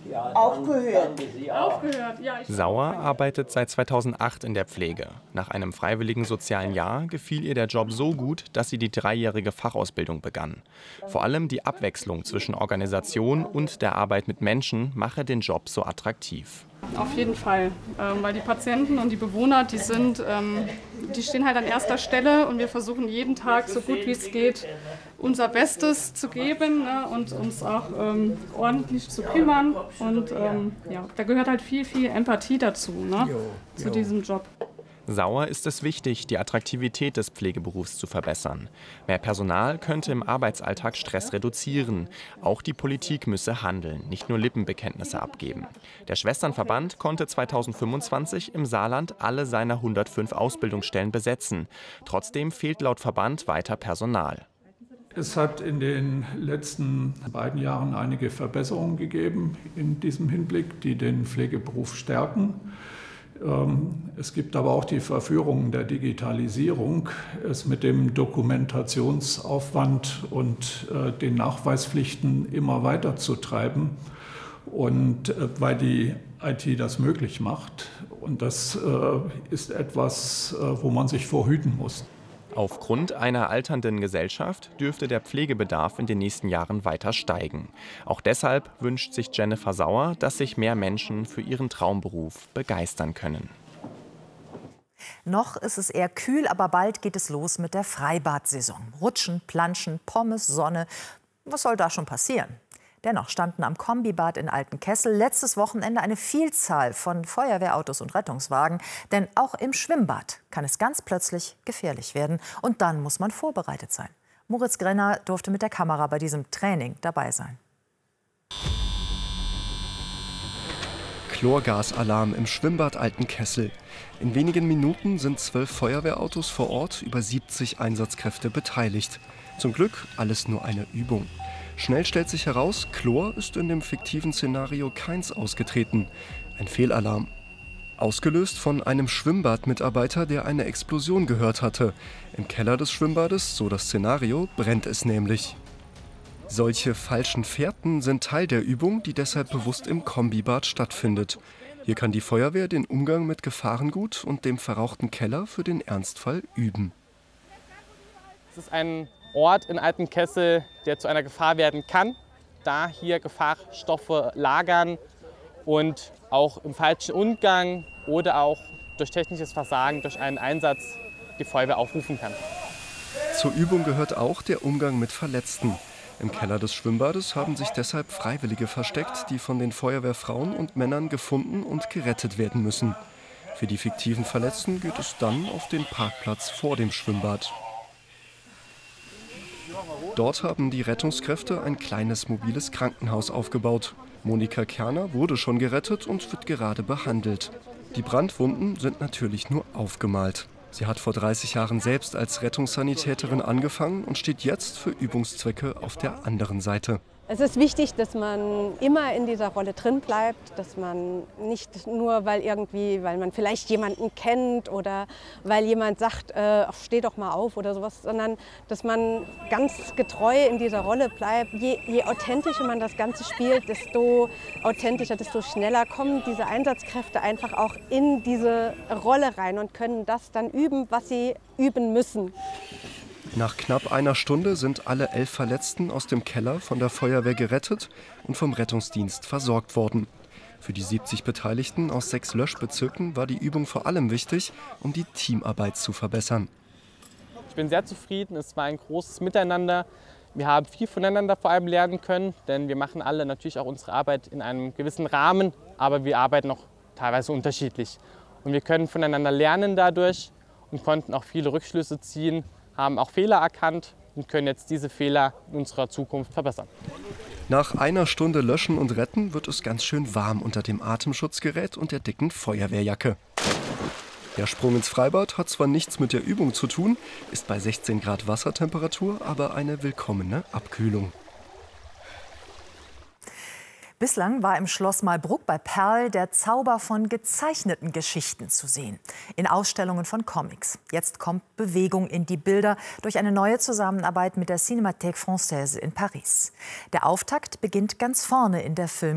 Aufgehört. Sauer arbeitet seit 2008 in der Pflege. Nach einem freiwilligen sozialen Jahr gefiel ihr der Job so gut, dass sie die 3-jährige Fachausbildung begann. Vor allem die Abwechslung zwischen Organisation und der Arbeit mit Menschen mache den Job so attraktiv. Auf jeden Fall, weil die Patienten und die Bewohner, die stehen halt an erster Stelle und wir versuchen jeden Tag, so gut wie es geht, unser Bestes zu geben, ne, und uns auch ordentlich zu kümmern. Und ja, da gehört halt viel Empathie dazu, ne, zu diesem Job. Sauer ist es wichtig, die Attraktivität des Pflegeberufs zu verbessern. Mehr Personal könnte im Arbeitsalltag Stress reduzieren. Auch die Politik müsse handeln, nicht nur Lippenbekenntnisse abgeben. Der Schwesternverband konnte 2025 im Saarland alle seiner 105 Ausbildungsstellen besetzen. Trotzdem fehlt laut Verband weiter Personal. Es hat in den letzten beiden Jahren einige Verbesserungen gegeben in diesem Hinblick, die den Pflegeberuf stärken. Es gibt aber auch die Verführungen der Digitalisierung, es mit dem Dokumentationsaufwand und den Nachweispflichten immer weiter zu treiben. Und weil die IT das möglich macht. Und das ist etwas, wo man sich vor hüten muss. Aufgrund einer alternden Gesellschaft dürfte der Pflegebedarf in den nächsten Jahren weiter steigen. Auch deshalb wünscht sich Jennifer Sauer, dass sich mehr Menschen für ihren Traumberuf begeistern können. Noch ist es eher kühl, aber bald geht es los mit der Freibad-Saison. Rutschen, Planschen, Pommes, Sonne. Was soll da schon passieren? Dennoch standen am Kombibad in Altenkessel letztes Wochenende eine Vielzahl von Feuerwehrautos und Rettungswagen. Denn auch im Schwimmbad kann es ganz plötzlich gefährlich werden. Und dann muss man vorbereitet sein. Moritz Grenner durfte mit der Kamera bei diesem Training dabei sein. Chlorgasalarm im Schwimmbad Altenkessel. In wenigen Minuten sind 12 Feuerwehrautos vor Ort, über 70 Einsatzkräfte beteiligt. Zum Glück alles nur eine Übung. Schnell stellt sich heraus, Chlor ist in dem fiktiven Szenario keins ausgetreten. Ein Fehlalarm. Ausgelöst von einem Schwimmbadmitarbeiter, der eine Explosion gehört hatte. Im Keller des Schwimmbades, so das Szenario, brennt es nämlich. Solche falschen Fährten sind Teil der Übung, die deshalb bewusst im Kombibad stattfindet. Hier kann die Feuerwehr den Umgang mit Gefahrengut und dem verrauchten Keller für den Ernstfall üben. Es ist ein Ort in Altenkessel, der zu einer Gefahr werden kann, da hier Gefahrstoffe lagern und auch im falschen Umgang oder auch durch technisches Versagen, durch einen Einsatz die Feuerwehr aufrufen kann. Zur Übung gehört auch der Umgang mit Verletzten. Im Keller des Schwimmbades haben sich deshalb Freiwillige versteckt, die von den Feuerwehrfrauen und Männern gefunden und gerettet werden müssen. Für die fiktiven Verletzten geht es dann auf den Parkplatz vor dem Schwimmbad. Dort haben die Rettungskräfte ein kleines mobiles Krankenhaus aufgebaut. Monika Kerner wurde schon gerettet und wird gerade behandelt. Die Brandwunden sind natürlich nur aufgemalt. Sie hat vor 30 Jahren selbst als Rettungssanitäterin angefangen und steht jetzt für Übungszwecke auf der anderen Seite. Es ist wichtig, dass man immer in dieser Rolle drin bleibt, dass man nicht nur, weil man vielleicht jemanden kennt oder weil jemand sagt, steh doch mal auf oder sowas, sondern dass man ganz getreu in dieser Rolle bleibt. Je authentischer man das Ganze spielt, desto authentischer, desto schneller kommen diese Einsatzkräfte einfach auch in diese Rolle rein und können das dann üben, was sie üben müssen. Nach knapp einer Stunde sind alle 11 Verletzten aus dem Keller von der Feuerwehr gerettet und vom Rettungsdienst versorgt worden. Für die 70 Beteiligten aus 6 Löschbezirken war die Übung vor allem wichtig, um die Teamarbeit zu verbessern. Ich bin sehr zufrieden, es war ein großes Miteinander. Wir haben viel voneinander vor allem lernen können, denn wir machen alle natürlich auch unsere Arbeit in einem gewissen Rahmen, aber wir arbeiten auch teilweise unterschiedlich. Und wir können voneinander lernen dadurch und konnten auch viele Rückschlüsse ziehen, haben auch Fehler erkannt und können jetzt diese Fehler in unserer Zukunft verbessern. Nach einer Stunde Löschen und Retten wird es ganz schön warm unter dem Atemschutzgerät und der dicken Feuerwehrjacke. Der Sprung ins Freibad hat zwar nichts mit der Übung zu tun, ist bei 16 Grad Wassertemperatur aber eine willkommene Abkühlung. Bislang war im Schloss Malbruck bei Perl der Zauber von gezeichneten Geschichten zu sehen. In Ausstellungen von Comics. Jetzt kommt Bewegung in die Bilder durch eine neue Zusammenarbeit mit der Cinémathèque Française in Paris. Der Auftakt beginnt ganz vorne in der Film